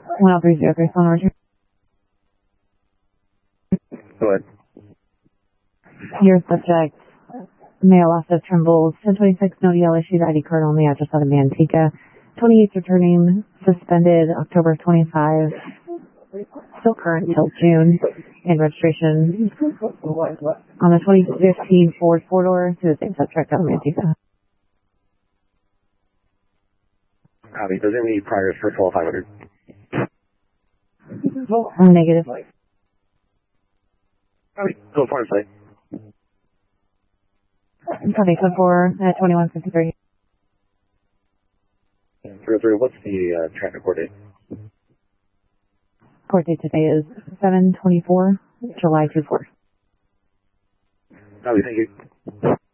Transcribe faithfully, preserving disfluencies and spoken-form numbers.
one oh three zero three, phone order. Go ahead. Your subject, male off of Trimble, ten twenty-six, no D L issued, I D card only, address out of Manteca. twenty-eighth returning, suspended October twenty-fifth, still current till June, and registration on the twenty fifteen Ford four-door to the same subject out of Manteca. Copy. Does there any priors for twelve five hundred? Negative. Copy. Go far and say. Copy, code four at twenty-one fifty-three. three oh three, what's the uh, traffic court date? Court date today is seven twenty-four, July twenty-fourth. Copy, thank you.